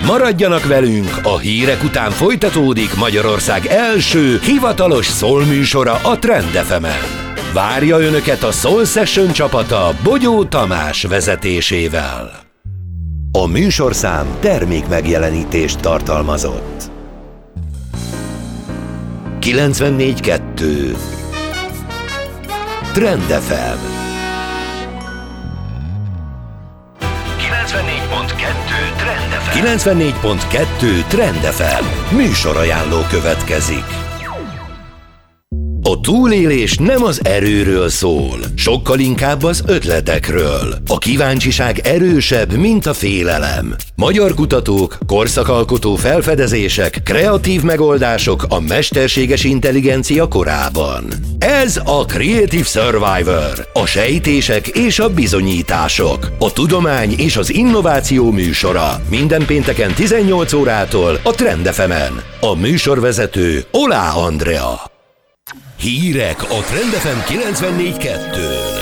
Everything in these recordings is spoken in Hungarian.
Maradjanak velünk, a hírek után folytatódik Magyarország első hivatalos szólműsora a Trend FM-en. Várja Önöket a Soul Session csapata Bogyó Tamás vezetésével. A műsorszám termékmegjelenítést tartalmazott. 94.2 Trend FM 94.2 Trend FM műsorajánló következik. A túlélés nem az erőről szól, sokkal inkább az ötletekről. A kíváncsiság erősebb, mint a félelem. Magyar kutatók, korszakalkotó felfedezések, kreatív megoldások a mesterséges intelligencia korában. Ez a Creative Survivor, a sejtések és a bizonyítások, a tudomány és az innováció műsora. Minden pénteken 18 órától a Trend FM-en. A műsorvezető Olá Andrea. Hírek a Trend FM 94.2-n.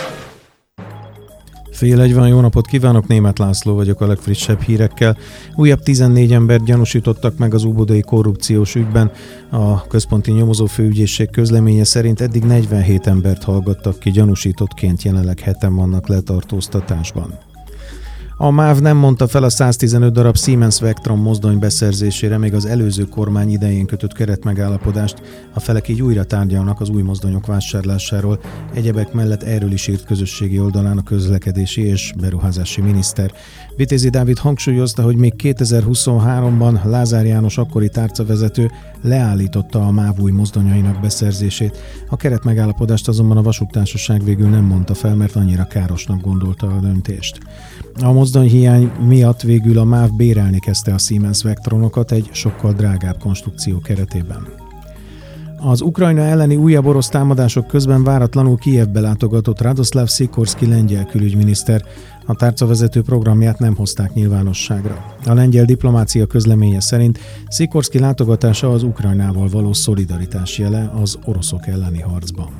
Fél egy van, jó napot kívánok, Németh László vagyok a legfrissebb hírekkel. Újabb 14 embert gyanúsítottak meg az óbudai korrupciós ügyben. A Központi Nyomozófőügyészség közleménye szerint eddig 47 embert hallgattak ki gyanúsítottként, jelenleg 7-en vannak letartóztatásban. A MÁV nem mondta fel a 115 darab Siemens Vectron mozdony beszerzésére még az előző kormány idején kötött keretmegállapodást, a felek így újra tárgyalnak az új mozdonyok vásárlásáról. Egyebek mellett erről is írt közösségi oldalán a közlekedési és beruházási miniszter. Vitézi Dávid hangsúlyozta, hogy még 2023-ban Lázár János akkori tárcavezető leállította a MÁV új mozdonyainak beszerzését. A keretmegállapodást azonban a vasúttársaság végül nem mondta fel, mert annyira károsnak gondolta a döntést. A mozdonyhiány miatt végül a MÁV bérelni kezdte a Siemens Vectronokat egy sokkal drágább konstrukció keretében. Az Ukrajna elleni újabb orosz támadások közben váratlanul Kijevbe látogatott Radoszláv Szikorszky lengyel külügyminiszter. A tárcavezető programját nem hozták nyilvánosságra. A lengyel diplomácia közleménye szerint Szikorszky látogatása az Ukrajnával való szolidaritás jele az oroszok elleni harcban.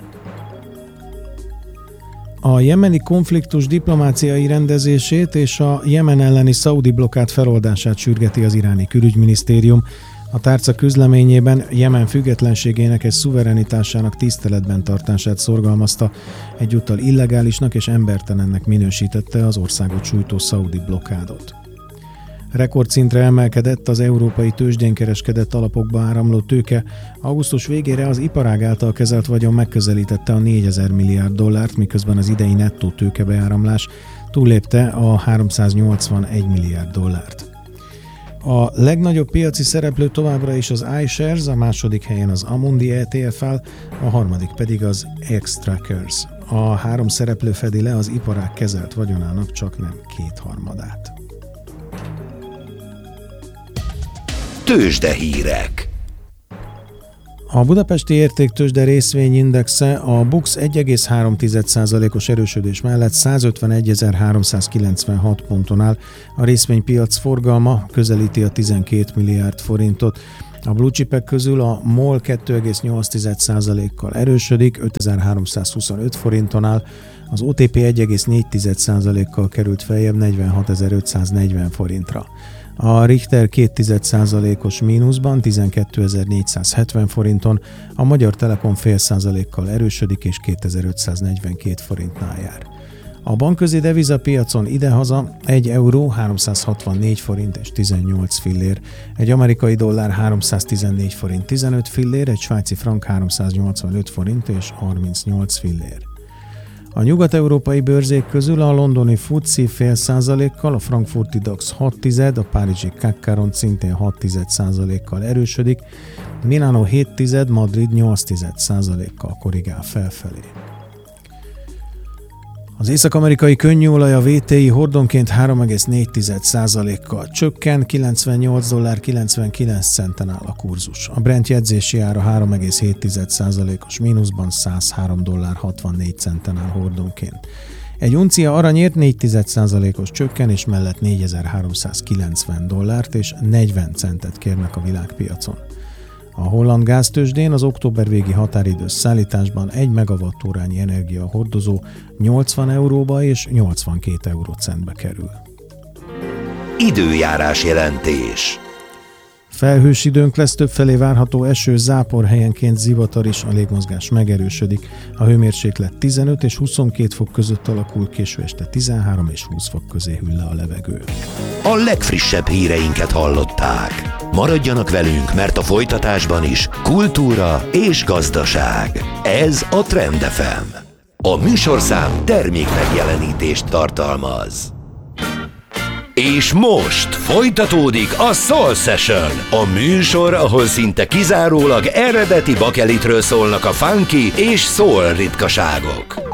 A jemeni konfliktus diplomáciai rendezését és a Jemen elleni szaudi blokkád feloldását sürgeti az iráni külügyminisztérium. A tárca közleményében Jemen függetlenségének és szuverenitásának tiszteletben tartását szorgalmazta, egyúttal illegálisnak és embertelennek minősítette az országot sújtó szaudi blokkádot. Rekordszintre emelkedett az európai tőzsdén kereskedett alapokba áramló tőke. Augusztus végére az iparág által kezelt vagyon megközelítette a 4000 milliárd dollárt, miközben az idei nettó tőkebeáramlás túllépte a 381 milliárd dollárt. A legnagyobb piaci szereplő továbbra is az iShares, a második helyen az Amundi ETF áll, a harmadik pedig az Xtrackers. A három szereplő fedi le az iparág kezelt vagyonának csaknem 2/3. Tőzsdehírek. A budapesti értéktőzsde részvényindexe a BUX 1,3%-os erősödés mellett 151.396 ponton áll. A részvénypiac forgalma közelíti a 12 milliárd forintot. A blue chipek közül a MOL 2,8%-kal erősödik, 5325 forinton áll. Az OTP 1,4%-kal került feljebb 46.540 forintra. A Richter 2,1%-os mínuszban 12.470 forinton, a Magyar Telekom fél százalékkal erősödik és 2542 forintnál jár. A bankközi devizapiacon idehaza 1 euró 364 forint és 18 fillér, egy amerikai dollár 314 forint 15 fillér, egy svájci frank 385 forint és 38 fillér. A nyugat-európai bőrzék közül a londoni FTSE fél százalékkal, a frankfurti DAX 6,1, a párizsi CAC 40 szintén 6,1%-kal erősödik, Milano 7,1, Madrid 8,1%-kal korrigál felfelé. Az észak-amerikai könnyűolaj a WTI hordonként 3,4%-kal csökken, $98.99 áll a kurzus. A Brent jegyzési ára 3,7%-os mínuszban $103.64 áll hordonként. Egy uncia aranyért 4,1%-os csökkenés mellett $4.390 és 40 centet kérnek a világpiacon. A holland gáztőzsdén az október végi határidős szállításban 1 megawattórányi energiahordozó 80 euróba és 82 eurócentbe kerül. időjárás jelentés. Felhős időnk lesz, többfelé várható eső, zápor, helyenként zivatar is, a légmozgás megerősödik. A hőmérséklet 15 és 22 fok között alakul, késő este 13 és 20 fok közé hűl le a levegő. A legfrissebb híreinket hallották. Maradjanak velünk, mert a folytatásban is kultúra és gazdaság. Ez a Trend FM. A műsorszám termékmegjelenítést tartalmaz. És most folytatódik a Soul Session, a műsor, ahol szinte kizárólag eredeti bakelitről szólnak a funky és soul ritkaságok.